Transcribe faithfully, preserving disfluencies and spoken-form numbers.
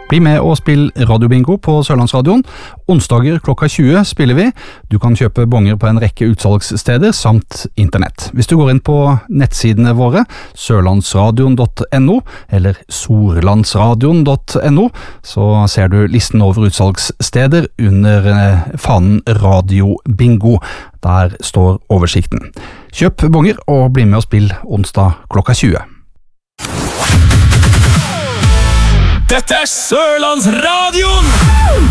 Bli med og spill radiobingo på Sørlandsradioen. Onsdager klokka tjue spiller vi. Du kan kjøpe bonger på en rekke utsalgssteder samt internett. Hvis du går inn på nettsidene våre, sørlandsradion punktum no eller sorlandsradion punktum no, så ser du listen over utsalgssteder under fanen radiobingo. Der står oversikten. Kjøp bonger og bli med og spill onsdag klokka tjue. Dette er Sørlandsradion!